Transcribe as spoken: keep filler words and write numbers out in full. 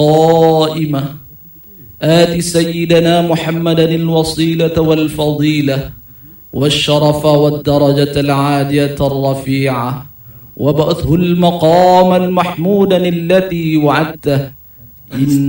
قائمة آت سيدنا محمدا الوصيلة والفضيلة والشرف والدرجة العالية الرفيعة وبعثه المقام المحمودا الذي وعدته إن